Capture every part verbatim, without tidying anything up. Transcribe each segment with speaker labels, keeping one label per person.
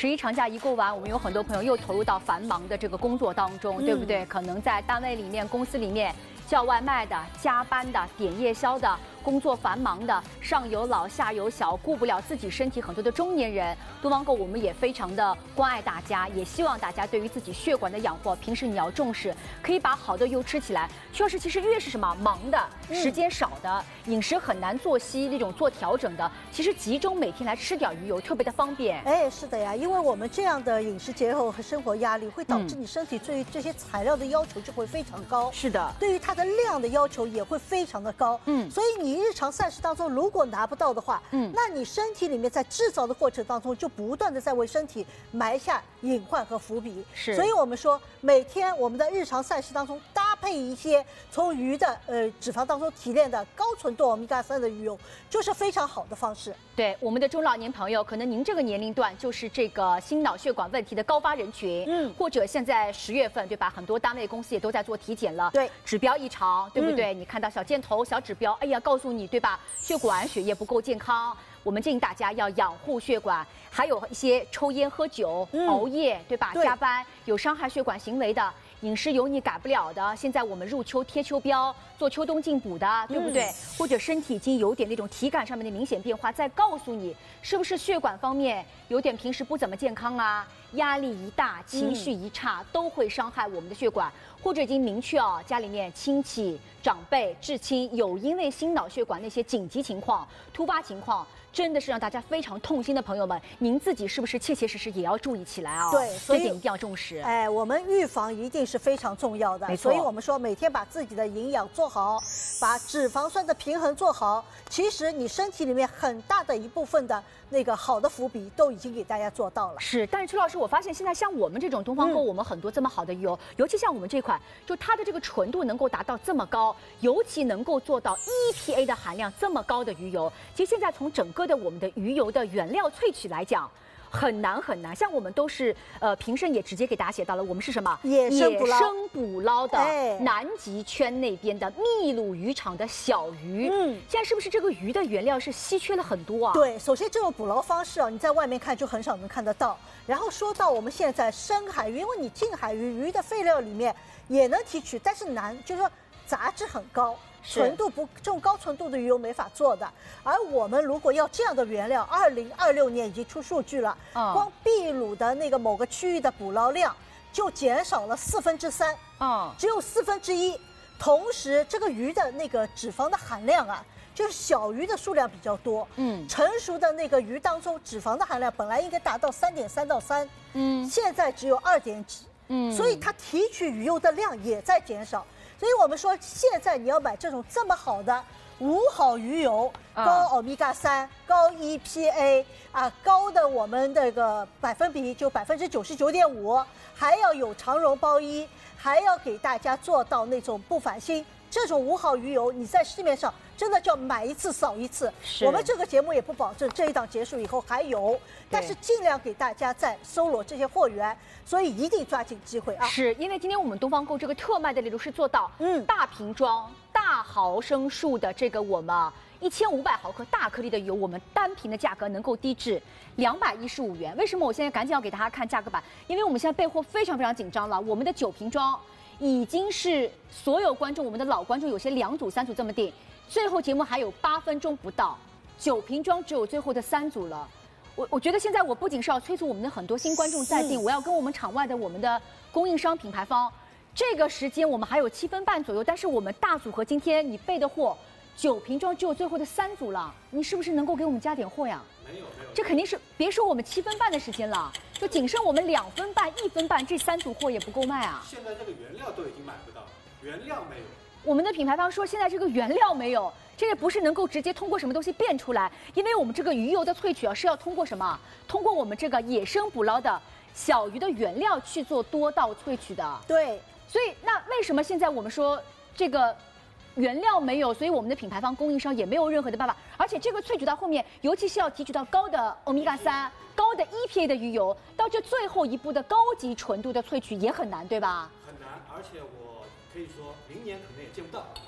Speaker 1: 十一长假一过完，我们有很多朋友又投入到繁忙的这个工作当中，嗯、对不对？可能在单位里面、公司里面叫外卖的、加班的、点夜宵的。 工作繁忙的，上有老下有小，顾不了自己身体，很多的中年人，东方购我们也非常的关爱大家，也希望大家对于自己血管的养护，平时你要重视，可以把好的油吃起来。徐老师，其实越是什么忙的、时间少的、嗯、饮食很难作息那种做调整的，其实集中每天来吃点鱼油特别的方便。
Speaker 2: 哎，是的呀，因为我们这样的饮食结构和生活压力，会导致你身体对于这些材料的要求就会非常高。
Speaker 1: 是的，
Speaker 2: 对于它的量的要求也会非常的高。嗯，所以你。 日常膳食当中，如果拿不到的话，嗯，那你身体里面在制造的过程当中，就不断的在为身体埋下隐患和伏笔。
Speaker 1: 是，
Speaker 2: 所以我们说，每天我们的日常膳食当中搭配一些从鱼的呃脂肪当中提炼的高纯度欧米伽三的鱼油，就是非常好的方式。
Speaker 1: 对我们的中老年朋友，可能您这个年龄段就是这个心脑血管问题的高发人群，嗯，或者现在十月份对吧？很多单位公司也都在做体检了，
Speaker 2: 对，
Speaker 1: 指标异常，对不对？嗯、你看到小箭头、小指标，哎呀，告诉你。 你对吧？血管血液不够健康，我们建议大家要养护血管。还有一些抽烟喝酒、嗯、熬夜，对吧？对加班有伤害血管行为的，饮食油腻改不了的。现在我们入秋贴秋膘，做秋冬进补的，对不对？嗯、或者身体已经有点那种体感上面的明显变化，再告诉你是不是血管方面有点平时不怎么健康啊？压力一大，情绪一差，嗯、都会伤害我们的血管。 或者已经明确哦，家里面亲戚、长辈、至亲有因为心脑血管那些紧急情况、突发情况，真的是让大家非常痛心的朋友们，您自己是不是切切实实也要注意起来啊、哦？
Speaker 2: 对，所以
Speaker 1: 这点一定要重视。
Speaker 2: 哎，我们预防一定是非常重要的，
Speaker 1: 没错。
Speaker 2: 所以我们说每天把自己的营养做好，把脂肪酸的平衡做好，其实你身体里面很大的一部分的那个好的伏笔都已经给大家做到了。
Speaker 1: 是，但是崔老师，我发现现在像我们这种东方购，
Speaker 2: 嗯、
Speaker 1: 我们很多这么好的鱼油，尤其像我们这款。 就它的这个纯度能够达到这么高，尤其能够做到 E P A 的含量这么高的鱼油，其实现在从整个的我们的鱼油的原料萃取来讲。 很难很难，像我们都是呃，评审也直接给大家写到了，我们是什么
Speaker 2: 野生捕捞，
Speaker 1: 野生捕捞的南极圈那边的秘鲁渔场的小鱼。嗯，现在是不是这个鱼的原料是稀缺了很多啊？
Speaker 2: 对，首先这种捕捞方式啊，你在外面看就很少能看得到。然后说到我们现在深海鱼，因为你近海鱼鱼的废料里面也能提取，但是难，就是说杂质很高。 纯度不，这种高纯度的鱼油没法做的。而我们如果要这样的原料，二零二六年已经出数据了，嗯、光秘鲁的那个某个区域的捕捞量就减少了四分之三，嗯，只有四分之一。同时，这个鱼的那个脂肪的含量啊，就是小鱼的数量比较多，嗯，成熟的那个鱼当中脂肪的含量本来应该达到三点三到三，嗯，现在只有二点几，嗯，所以它提取鱼油的量也在减少。 所以我们说，现在你要买这种这么好的无好鱼油，高欧米伽三、高 E P A 啊，高的我们这个百分比就百分之九十九点五，还要有长绒包衣，还要给大家做到那种不返新。这种无好鱼油，你在市面上真的叫买一次少一次。我们这个节目也不保证这一档结束以后还有，但是尽量给大家再搜罗这些货源，所以一定抓紧机会啊！
Speaker 1: 是因为今天我们东方购这个特卖的力度是做到，嗯，大瓶装、大毫升数的这个我们一千五百毫克大颗粒的油，我们单瓶的价格能够低至两百一十五元。为什么我现在赶紧要给大家看价格板？因为我们现在备货非常非常紧张了，我们的九瓶装。 已经是所有观众，我们的老观众有些两组、三组这么订，最后节目还有八分钟不到，九瓶装只有最后的三组了。我我觉得现在我不仅是要催促我们的很多新观众在订，我要跟我们场外的我们的供应商品牌方，这个时间我们还有七分半左右，但是我们大组合今天你备的货，九瓶装只有最后的三组了，你是不是能够给我们加点货呀？
Speaker 3: 没有没有，
Speaker 1: 这肯定是别说我们七分半的时间了，就仅剩我们两分半、一分半，这三组货也不够卖啊。
Speaker 3: 现在这个原料都已经买不到了，原料没有。
Speaker 1: 我们的品牌方说现在这个原料没有，这个不是能够直接通过什么东西变出来，因为我们这个鱼油的萃取啊是要通过什么？通过我们这个野生捕捞的小鱼的原料去做多道萃取的。
Speaker 2: 对，
Speaker 1: 所以那为什么现在我们说这个？ 原料没有，所以我们的品牌方供应商也没有任何的办法。而且这个萃取到后面，尤其是要提取到高的欧米伽三、高的 E P A 的鱼油，到这最后一步的高级纯度的萃取也很难，对吧？
Speaker 3: 很难，而且我可以说明年可能也见不到。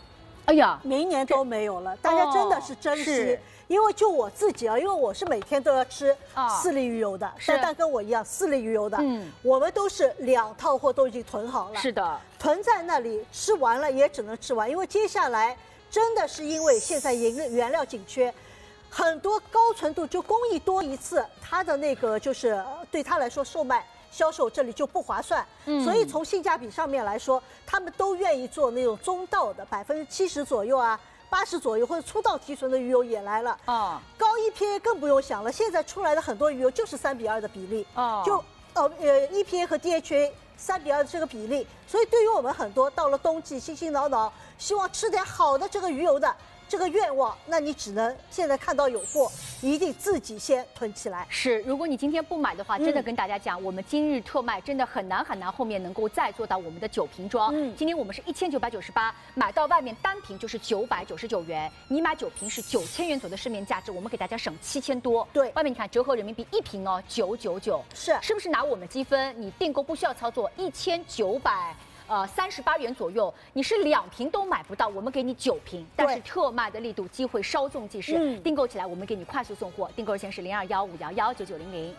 Speaker 1: 哎呀，
Speaker 2: 明年都没有了。大家真的是珍惜。
Speaker 1: 是
Speaker 2: 因为就我自己啊，因为我是每天都要吃四粒鱼油的，但但跟我一样四粒鱼油的，嗯，我们都是两套货都已经囤好了，
Speaker 1: 是的，
Speaker 2: 囤在那里，吃完了也只能吃完，因为接下来真的是因为现在原原料紧缺，很多高纯度就工艺多一次，它的那个就是对他来说售卖。销售这里就不划算，嗯，所以从性价比上面来说，他们都愿意做那种中道的，百分之七十左右啊，八十左右或者粗稻提纯的鱼油也来了。哦，高 E P A 更不用想了，现在出来的很多鱼油就是三比二的比例，哦，就呃呃 E P A 和 D H A 三比二的这个比例，所以对于我们很多到了冬季心心挠挠，希望吃点好的这个鱼油的。这个愿望，那你只能现在看到有货，一定自己先囤起来。
Speaker 1: 是，如果你今天不买的话，真的跟大家讲，嗯、我们今日特卖真的很难很难，后面能够再做到我们的酒瓶装。嗯，今天我们是一千九百九十八，买到外面单瓶就是九百九十九元，你买九瓶是九千元左右的市面价值，我们给大家省七千多。
Speaker 2: 对，
Speaker 1: 外面你看折合人民币一瓶哦九九九，
Speaker 2: 是
Speaker 1: 是不是拿我们积分？你订购不需要操作，一千九百。呃，三十八元左右，你是两瓶都买不到，我们给你九瓶，但是特卖的力度机会稍纵即逝，嗯、订购起来我们给你快速送货，订购热线是零二幺五幺幺九九零零。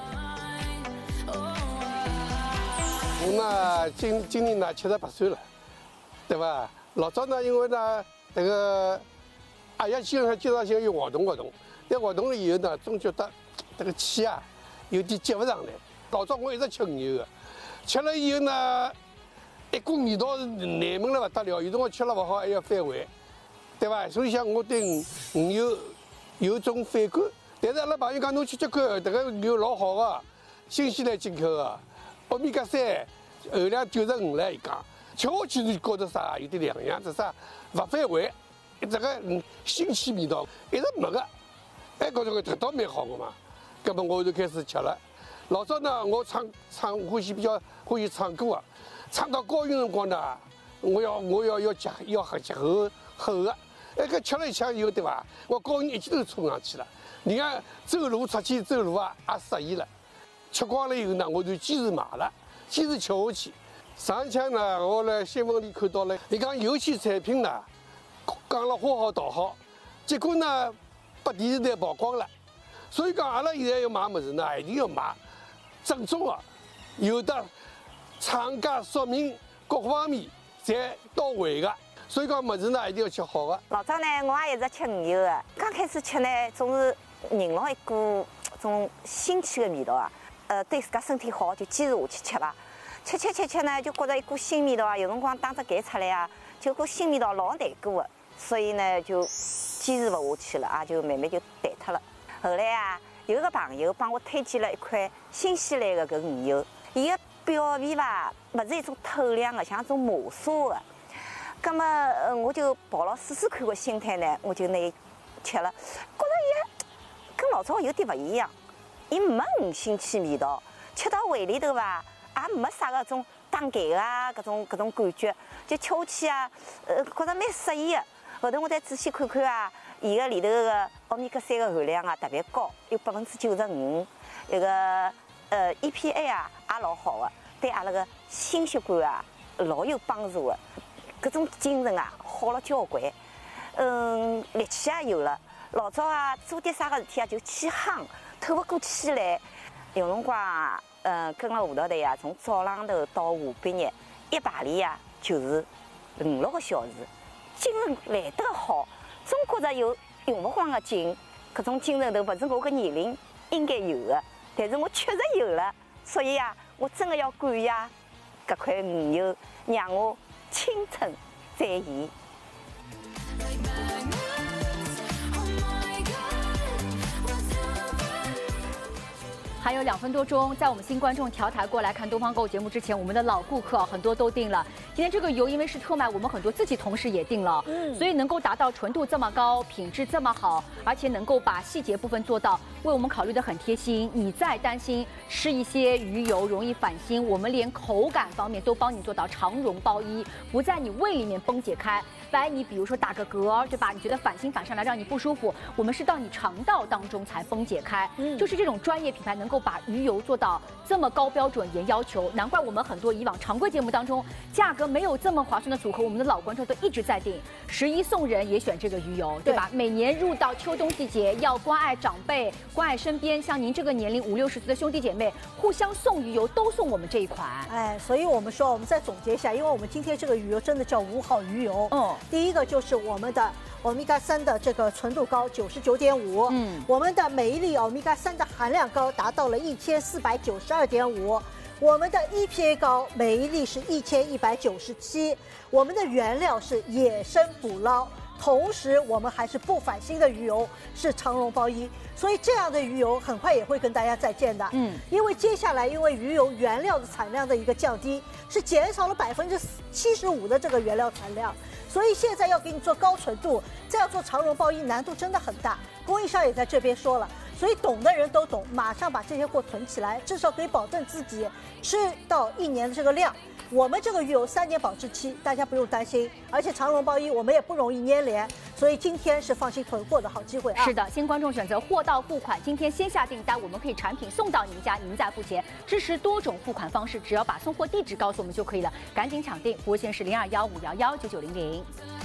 Speaker 4: 我呢，今今年呢七十八岁了，对吧？老早呢，因为呢这个阿爷经常经常想有活动活动，但活动了以后呢，总觉得这个气啊有点接不上来。老早我一直吃鱼油的，吃了以后呢。一股味道是难闻了不得了，有辰光吃了不好还要反胃，对吧？所以讲我对鱼油有种反感。但是阿拉朋友讲侬去吃看，这个鱼油老好的，新西兰进口的，欧米伽三含量九十五了，伊讲吃下去就觉得啥有点两样，这啥不反胃，这个嗯新奇味道一直没个，哎觉着这倒蛮好的嘛。那么我就开始吃了。老早呢，我唱唱欢喜比较欢喜唱歌啊。唱到高音辰光呢，我要我要要夹要喝夹厚厚的，哎，搿吃了一枪以后，对伐？我高音一记头冲上去了。人家走路出去走路啊，也适意了。吃光了以后呢，我就坚持买了，坚持吃下去。上一枪呢，我辣新闻里看到了，你讲有些产品呢，讲了花好道好，结果呢，被电视台曝光了。所以讲，阿拉现在要买物事呢，一定要买正宗的，有的。厂家说明各方面侪到位的，所以讲物事呢一定要吃好的。
Speaker 5: 老早呢，我也一直吃鱼油的，刚开始吃呢，总是闻到一股种新奇的味道啊。呃，对自家身体好，就坚持下去吃吧。吃吃吃吃呢，就觉着一股新味道啊，有辰光打只盖出来啊，就股新味道老难过的，所以呢就坚持不下去了，也就慢慢就淡脱了。后来啊，有个朋友帮我推荐了一款新西兰的搿鱼油，伊个。表皮吧，不是一种透亮的，像一种磨砂的。那么，呃，我就抱了试试看的心态呢，我就拿吃了，觉得也跟老早有点不一样，伊没五星气味道，吃到胃里头吧，也没啥个种打嗝啊，搿种搿种感觉，就吃下去啊，呃，觉得蛮适意的。后头我再仔细看看啊，伊个里头个欧米伽三个含量啊特别高，有百分之九十五，那个。呃 ，E P A 啊也老好的，对阿拉个心血管啊老有帮助的，搿种精神啊好了交关，嗯，力气也有了。老早啊做点啥个事体啊就起夯，透不过气来。有辰光啊，嗯，跟了舞蹈队啊，从早浪头到下半日，一排练啊就是五六个小时，精神来得好，总觉着有用不光的劲，搿种精神头不是我个年龄应该有的。但是我确实有了，所以啊，我真的要感谢搿块鱼油，让我青春再现。
Speaker 1: 还有两分多钟，在我们新观众调台过来看东方购物节目之前，我们的老顾客很多都订了。今天这个油因为是特卖，我们很多自己同事也订了，嗯，所以能够达到纯度这么高，品质这么好，而且能够把细节部分做到，为我们考虑的很贴心。你再担心吃一些鱼油容易反心，我们连口感方面都帮你做到长绒包衣，不在你胃里面崩解开。 凡你比如说打个嗝，对吧？你觉得反心反上来让你不舒服，我们是到你肠道当中才分解开。嗯，就是这种专业品牌能够把鱼油做到这么高标准严要求，难怪我们很多以往常规节目当中价格没有这么划算的组合，我们的老观众都一直在订。十一送人也选这个鱼油，对吧？对，每年入到秋冬季节，要关爱长辈，关爱身边像您这个年龄五六十岁的兄弟姐妹，互相送鱼油都送我们这一款。
Speaker 2: 哎，所以我们说，我们再总结一下，因为我们今天这个鱼油真的叫五好鱼油。嗯，第一个就是我们的欧米伽三的这个纯度高，九十九点五。嗯，我们的每一粒欧米伽三的含量高，达到了一千四百九十二点五。我们的 E P A 高，每一粒是一千一百九十七。我们的原料是野生捕捞，同时我们还是不反腥的鱼油，是长绒包一。所以这样的鱼油很快也会跟大家再见的。嗯，因为接下来因为鱼油原料的产量的一个降低，是减少了百分之七十五的这个原料产量。所以现在要给你做高纯度，再要做长绒包一，难度真的很大。供应商也在这边说了。所以懂的人都懂，马上把这些货囤起来，至少可以保证自己吃到一年的这个量。我们这个鱼油三年保质期，大家不用担心。而且长绒包一我们也不容易粘连，所以今天是放心囤货的好机会啊！
Speaker 1: 是的，新观众选择货到付款，今天先下订单，我们可以产品送到您家，您再付钱，支持多种付款方式，只要把送货地址告诉我们就可以了。赶紧抢订，拨线是零二幺五幺幺九九零零。